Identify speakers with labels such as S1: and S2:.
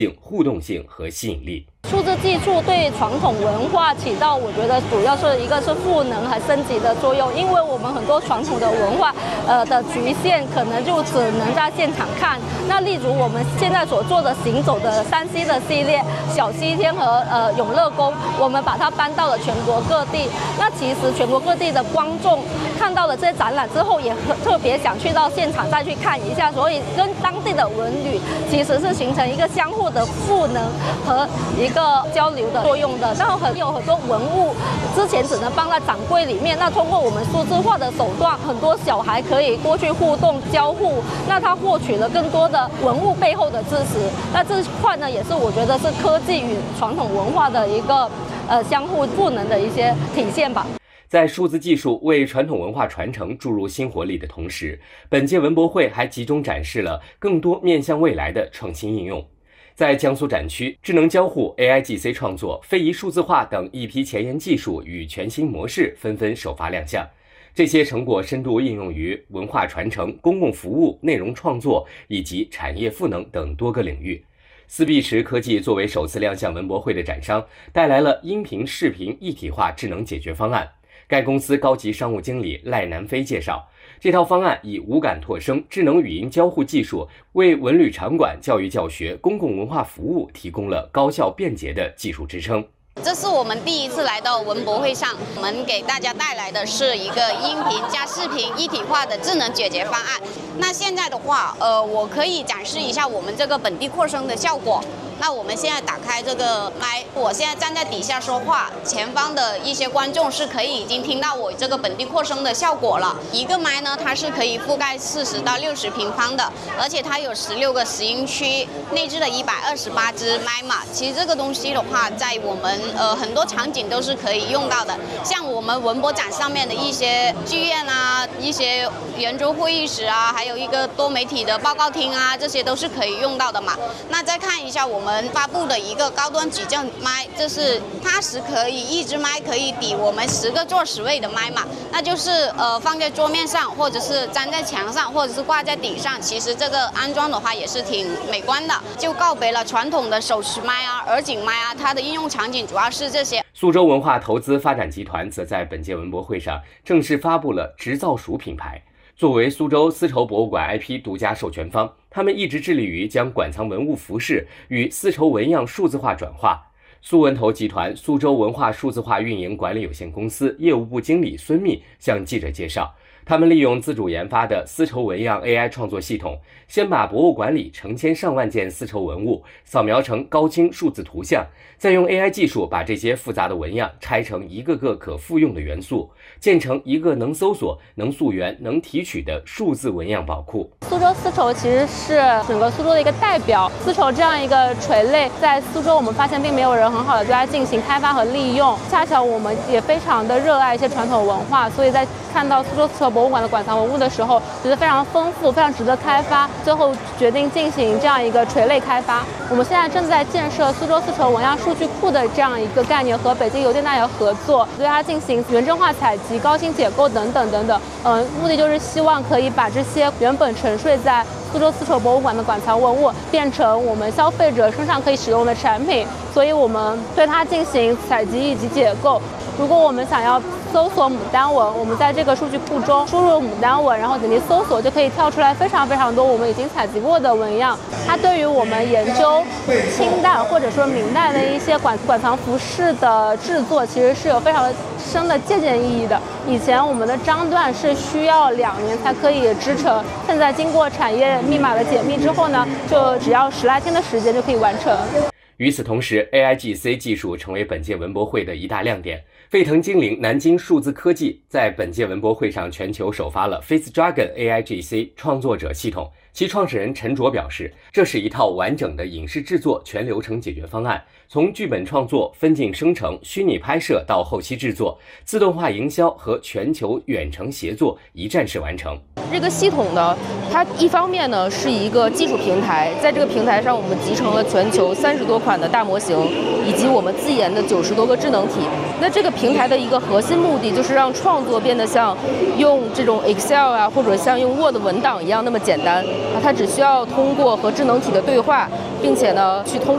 S1: 性、互动性和吸引力。
S2: 数字技术对传统文化起到，我觉得主要是一个是赋能和升级的作用，因为我们很多传统的文化的局限，可能就只能在现场看。那例如我们现在所做的行走的3C的系列，小西天和永乐宫，我们把它搬到了全国各地。那其实全国各地的观众看到了这些展览之后，也特别想去到现场再去看一下，所以跟当地的文旅其实是形成一个相互的赋能和一个交流的作用的。然后有很多文物之前只能放在展柜里面，那通过我们数字化的手段，很多小孩可以过去互动交互，那他获取了更多的文物背后的知识。那这块呢，也是我觉得是科技与传统文化的一个相互赋能的一些体现吧。
S1: 在数字技术为传统文化传承注入新活力的同时，本届文博会还集中展示了更多面向未来的创新应用。在江苏展区，智能交互、AIGC 创作、非遗数字化等一批前沿技术与全新模式纷纷首发亮相。这些成果深度应用于文化传承、公共服务、内容创作以及产业赋能等多个领域。思碧池科技作为首次亮相文博会的展商，带来了音频、视频一体化智能解决方案。该公司高级商务经理赖南飞介绍，这套方案以无感拓声、智能语音交互技术，为文旅场馆、教育教学、公共文化服务提供了高效便捷的技术支撑。
S3: 这是我们第一次来到文博会上，我们给大家带来的是一个音频加视频一体化的智能解决方案。那现在的话，我可以展示一下我们这个本地扩声的效果。那我们现在打开这个麦，我现在站在底下说话，前方的一些观众是可以已经听到我这个本地扩声的效果了。一个麦呢，它是可以覆盖40到60平方的，而且它有16个拾音区，内置了128支麦嘛。其实这个东西的话，在我们很多场景都是可以用到的，像我们文博展上面的一些剧院啊，一些圆桌会议室啊，还有一个多媒体的报告厅啊，这些都是可以用到的嘛。那再看一下我们发布的一个高端矩阵麦，这是它是可以一支麦可以抵我们10个坐10位的麦嘛，那就是放在桌面上，或者是粘在墙上，或者是挂在顶上。其实这个安装的话也是挺美观的，就告别了传统的手持麦啊、耳颈麦啊，它的应用场景主要是这些。
S1: 苏州文化投资发展集团则在本届文博会上正式发布了植造署品牌。作为苏州丝绸博物馆 IP 独家授权方，他们一直致力于将馆藏文物服饰与丝绸纹样数字化转化。苏文投集团苏州文化数字化运营管理有限公司业务部经理孙密向记者介绍，他们利用自主研发的丝绸纹样 AI 创作系统，先把博物馆里成千上万件丝绸文物扫描成高清数字图像，再用 AI 技术把这些复杂的纹样拆成一个个可复用的元素，建成一个能搜索、能溯源、能提取的数字纹样宝库。
S2: 苏州丝绸其实是整个苏州的一个代表，丝绸这样一个垂类，在苏州我们发现并没有人很好的对它进行开发和利用，恰巧我们也非常的热爱一些传统文化，所以在看到苏州丝绸博物馆的馆藏文物的时候，觉得非常丰富，非常值得开发，最后决定进行这样一个垂类开发。我们现在正在建设苏州丝绸纹样数据库的这样一个概念，和北京邮电大学合作，对它进行原真化采集、高清解构等等等等。目的就是希望可以把这些原本沉睡在苏州丝绸博物馆的馆藏文物变成我们消费者身上可以使用的产品，所以我们对它进行采集以及解构。如果我们想要搜索牡丹纹，我们在这个数据库中输入牡丹纹，然后点击搜索，就可以跳出来非常非常多我们已经采集过的纹样。它对于我们研究清代或者说明代的一些馆藏服饰的制作，其实是有非常深的借鉴意义的。以前我们的章段是需要2年才可以织成，现在经过产业密码的解密之后呢，就只要10来天的时间就可以完成。
S1: 与此同时 ，AIGC 技术成为本届文博会的一大亮点。沸腾精灵南京数字科技在本届文博会上全球首发了 Face Dragon AIGC 创作者系统。其创始人陈卓表示，这是一套完整的影视制作全流程解决方案，从剧本创作、分镜生成、虚拟拍摄到后期制作，自动化营销和全球远程协作一站式完成。
S4: 这个系统呢，它一方面呢是一个技术平台，在这个平台上我们集成了全球30多款的大模型，以及我们自研的90多个智能体。那这个平台的一个核心目的就是让创作变得像用这种 Excel 啊，或者像用 Word 文档一样那么简单。它只需要通过和智能体的对话，并且呢去通